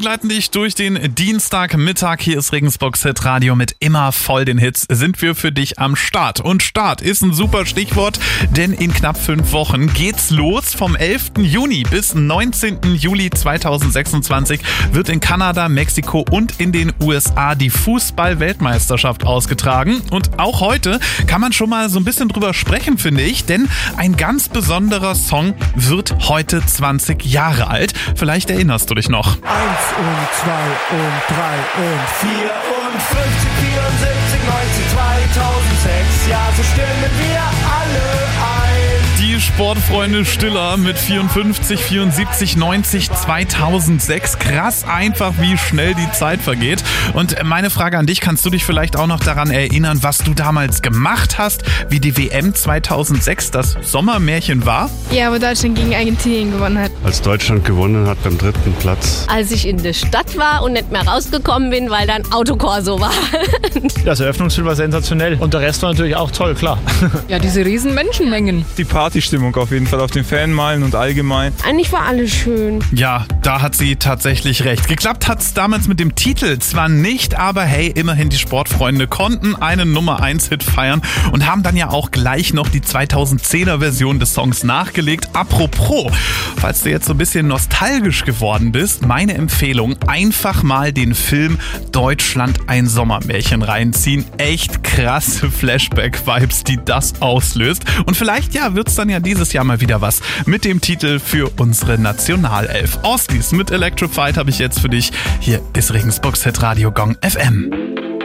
begleiten dich durch den Dienstagmittag. Hier ist Regensburgs Hit Radio mit immer voll den Hits. Sind wir für dich am Start. Und Start ist ein super Stichwort, denn in knapp 5 Wochen geht's los. Vom 11. Juni bis 19. Juli 2026 wird in Kanada, Mexiko und in den USA die Fußball-Weltmeisterschaft ausgetragen. Und auch heute kann man schon mal so ein bisschen drüber sprechen, finde ich, denn ein ganz besonderer Song wird heute 20 Jahre alt. Vielleicht erinnerst du dich noch. 1 und 2 und 3 und 4 und 50, 74, 90, 2006. Ja, so stimmen wir alle ein. Die Sportfreunde Stiller mit 54, 74, 90, 2006. Krass einfach, wie schnell die Zeit vergeht. Und meine Frage an dich, kannst du dich vielleicht auch noch daran erinnern, was du damals gemacht hast, wie die WM 2006 das Sommermärchen war? Ja, wo Deutschland gegen Argentinien gewonnen hat. Als Deutschland gewonnen hat beim 3. Platz. Als ich in der Stadt war und nicht mehr rausgekommen bin, weil dann Autokorso war. Das Eröffnungsfilm war sensationell und der Rest war natürlich auch toll, klar. Ja, diese riesen Menschenmengen. Die Partystimmung auf jeden Fall auf den Fanmeilen und allgemein. Eigentlich war alles schön. Ja, da hat sie tatsächlich recht. Geklappt hat's damals mit dem Titel zwar nicht, aber hey, immerhin die Sportfreunde konnten einen Nummer-1-Hit feiern und haben dann ja auch gleich noch die 2010er-Version des Songs nachgelegt. Apropos, falls du jetzt so ein bisschen nostalgisch geworden bist, meine Empfehlung, einfach mal den Film Deutschland ein Sommermärchen reinziehen. Echt krasse Flashback-Vibes, die das auslöst. Und vielleicht, ja, wird's dann ja dieses Jahr mal wieder was mit dem Titel für unsere Nationalelf. Ostis mit Electrified habe ich jetzt für dich. Hier ist Regensburgs Hit Radio Gong FM.